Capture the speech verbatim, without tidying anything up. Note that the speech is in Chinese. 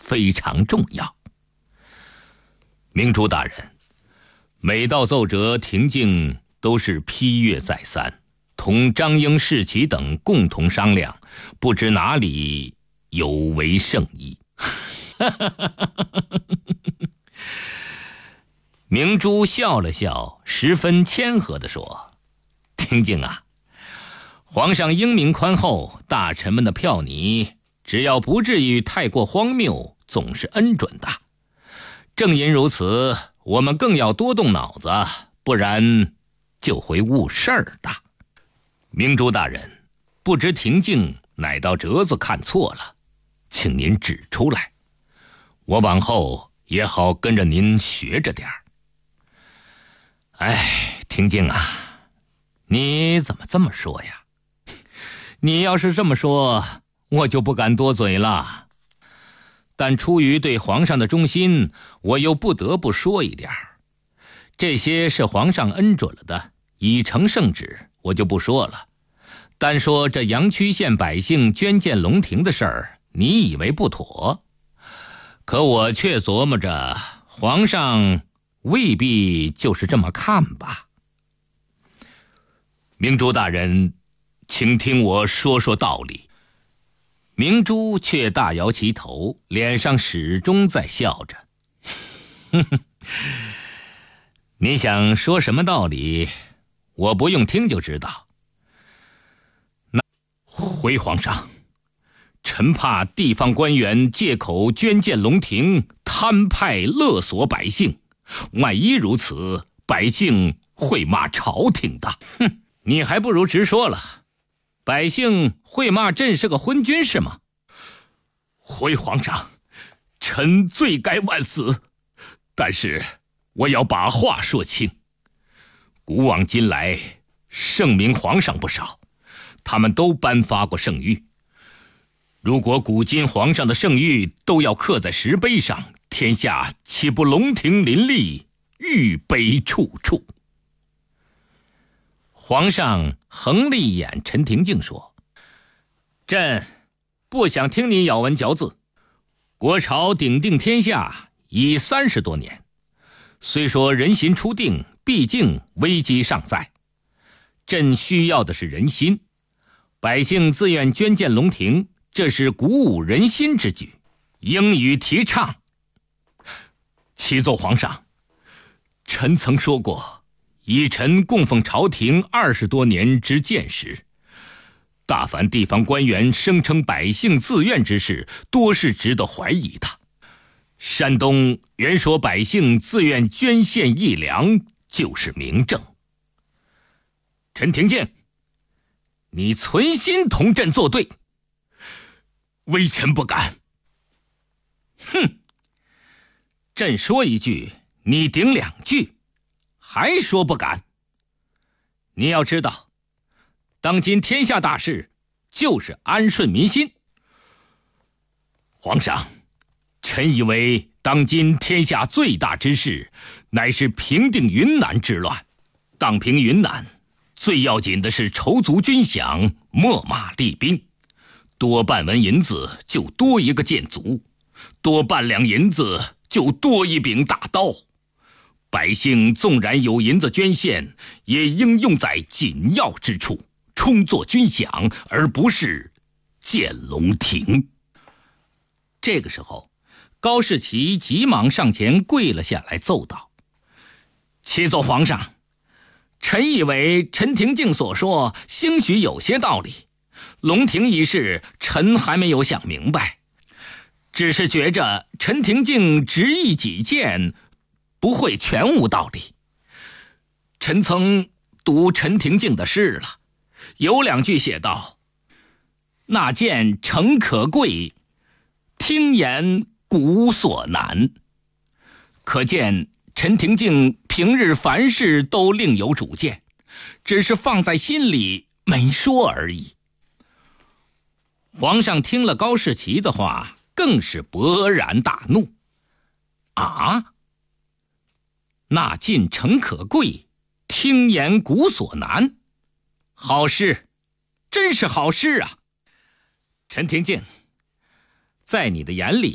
非常重要。明珠大人，每道奏折廷敬都是批阅再三，同张英、士奇等共同商量，不知哪里有违圣意。明珠笑了笑，十分谦和地说：廷敬啊，皇上英明宽厚，大臣们的票拟只要不至于太过荒谬，总是恩准的。正因如此，我们更要多动脑子，不然就会误事儿的。明珠大人，不知廷敬哪道折子看错了，请您指出来，我往后也好跟着您学着点儿。哎，廷敬啊，你怎么这么说呀？你要是这么说，我就不敢多嘴了。但出于对皇上的忠心，我又不得不说一点儿。这些是皇上恩准了的，已成圣旨，我就不说了。单说这阳曲县百姓捐建龙庭的事儿，你以为不妥？可我却琢磨着，皇上未必就是这么看吧。明珠大人，请听我说说道理。明珠却大摇其头，脸上始终在笑着。你想说什么道理，我不用听就知道。那回皇上，臣怕地方官员借口捐建龙庭，摊派勒索百姓，万一如此，百姓会骂朝廷的。哼，你还不如直说了，百姓会骂朕是个昏君是吗？回皇上，臣罪该万死，但是我要把话说清。古往今来，圣明皇上不少，他们都颁发过圣谕。如果古今皇上的圣谕都要刻在石碑上，天下岂不龙庭林立，玉碑处处？皇上横了一眼陈廷敬说：朕不想听你咬文嚼字。国朝鼎定天下已三十多年，虽说人心初定，毕竟危机尚在。朕需要的是人心，百姓自愿捐建龙庭，这是鼓舞人心之举，应予提倡。启奏皇上，臣曾说过，以臣供奉朝廷二十多年之见识，大凡地方官员声称百姓自愿之事，多是值得怀疑的。山东原说百姓自愿捐献义粮就是明证。陈廷敬，你存心同朕作对。微臣不敢。哼，朕说一句，你顶两句，还说不敢？你要知道，当今天下大事就是安顺民心。皇上，臣以为当今天下最大之事，乃是平定云南之乱。荡平云南，最要紧的是筹足军饷，秣马厉兵。多半文银子就多一个箭卒，多半两银子就多一柄大刀。百姓纵然有银子捐献，也应用在紧要之处，充作军饷，而不是建龙庭。这个时候，高士奇急忙上前跪了下来，奏道：启奏皇上，臣以为陈廷敬所说兴许有些道理，龙庭一事臣还没有想明白，只是觉着陈廷敬执意己见，不会全无道理。臣曾读陈廷敬的诗了，有两句写道：那见诚可贵，听言古所难。可见陈廷敬平日凡事都另有主见，只是放在心里没说而已。皇上听了高士奇的话，更是勃然大怒。啊，那进诚可贵，听言古所难。好诗，真是好诗啊！陈廷敬，在你的眼里，